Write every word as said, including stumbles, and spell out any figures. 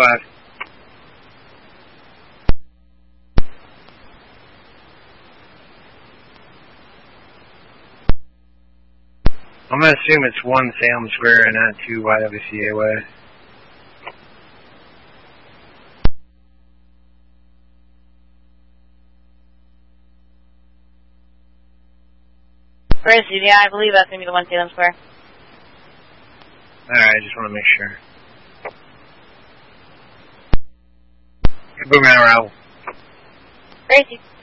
five. I'm going to assume it's one Salem Square and not two Y W C A way. Where is it? Yeah, I believe that's going to be the one Salem Square. Alright, I just want to make sure. Boom out, Raoul. Where is he?